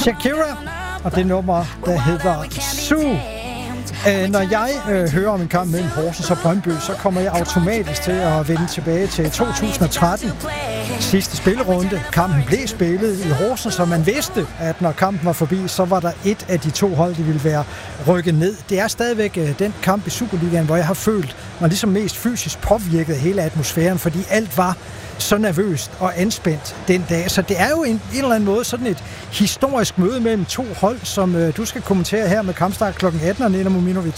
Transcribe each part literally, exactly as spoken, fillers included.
Shakira, og det nummer, der hedder Sue. Øh, når jeg øh, hører om en kamp mellem Horsens og Brøndby, så kommer jeg automatisk til at vende tilbage til to tusind og tretten. Sidste spillerunde. Kampen blev spillet i Horsens, så man vidste, at når kampen var forbi, så var der et af de to hold, der ville være rykket ned. Det er stadigvæk øh, den kamp i Superligaen, hvor jeg har følt mig ligesom mest fysisk påvirket af hele atmosfæren, fordi alt var så nervøst og anspændt den dag. Så det er jo en, en eller anden måde sådan et historisk møde mellem to hold, som øh, du skal kommentere her med kampstart klokken atten og Nena Muminovic.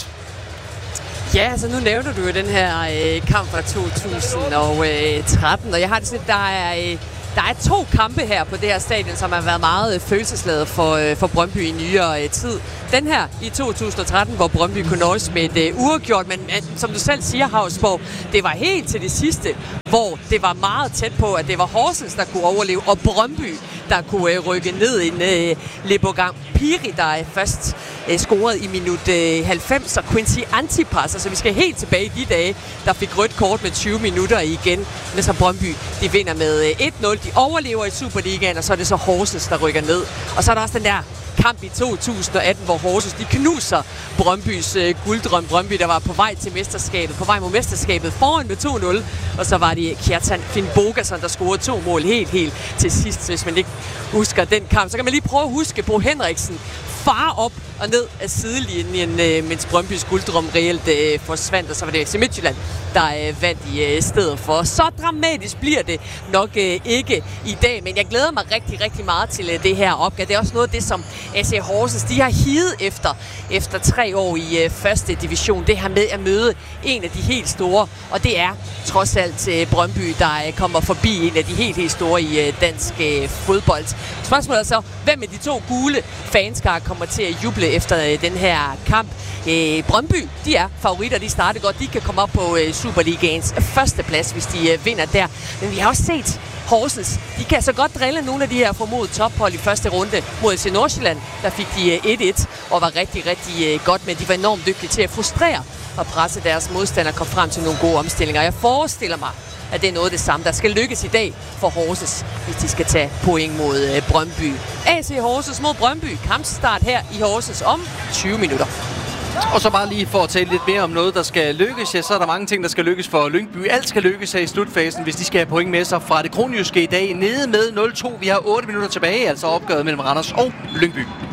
Ja, altså nu nævner du jo den her øh, kamp fra to tusind og tretten, og jeg har det sådan, der er... Øh, Der er to kampe her på det her stadion, som har været meget øh, følelsesladet for, øh, for Brøndby i nyere øh, tid. Den her i to tusind og tretten, hvor Brøndby kunne nøjes med et øh, uafgjort, men øh, som du selv siger, Hausborg, det var helt til det sidste, hvor det var meget tæt på, at det var Horsens, der kunne overleve, og Brøndby, der kunne øh, rykke ned i en øh, Lebogang Piri, der øh, først øh, scorede i minut øh, halvfems, og Quincy Antipas, altså vi skal helt tilbage i de dage, der fik rødt kort med tyve minutter igen, men så Brøndby, de vinder med øh, et nul. De overlever i Superligaen, og så er det så Horsens, der rykker ned. Og så er der også den der kamp i to tusind og atten, hvor Horsens de knuser Brøndbys øh, gulddrøm. Brøndby, der var på vej til mesterskabet, på vej mod mesterskabet foran med to nul. Og så var det Kjartan Finnbogason, der scorede to mål helt, helt til sidst, hvis man ikke husker den kamp. Så kan man lige prøve at huske Bo Henriksen far op og ned af sidelinjen, øh, mens Brøndbys gulddrøm reelt øh, forsvandt, og så var det F C Midtjylland, der øh, vandt i øh, stedet for. Så dramatisk bliver det nok øh, ikke i dag, men jeg glæder mig rigtig, rigtig meget til øh, det her opgave. Det er også noget af det, som S C Horsens, de har higet efter, efter tre år i øh, første division. Det her med at møde en af de helt store, og det er trods alt øh, Brøndby, der øh, kommer forbi en af de helt, helt store i øh, dansk øh, fodbold. Spørgsmålet er så, hvem af de to gule fanskar kommer til at juble efter øh, den her kamp? Øh, Brøndby, de er favoritter, de starter godt. De kan komme op på øh, Superligaens første plads, hvis de øh, vinder der. Men vi har også set Horsens. De kan så godt drille nogle af de her formodet tophold i første runde mod F C Nordsjælland. Der fik de øh, et et og var rigtig, rigtig øh, godt med. De var enormt dygtige til at frustrere og presse deres modstandere, kom frem til nogle gode omstillinger. Jeg forestiller mig, at det er noget af det samme, der skal lykkes i dag for Horsens, hvis de skal tage point mod øh, Brøndby. A C Horsens mod Brøndby. Kampstart her i Horsens om tyve minutter. Og så bare lige for at tale lidt mere om noget, der skal lykkes, ja, så er der mange ting, der skal lykkes for Lyngby. Alt skal lykkes her i slutfasen, hvis de skal have point med sig fra det kronjyske i dag. Nede med nul to. Vi har otte minutter tilbage, altså opgøret mellem Randers og Lyngby.